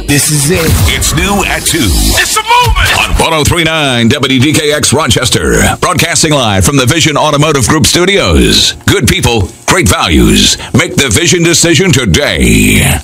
This is it. It's new at 2. It's a movement! On 103.9 WDKX Rochester. Broadcasting live from the Vision Automotive Group studios. Good people, great values. Make the Vision decision today.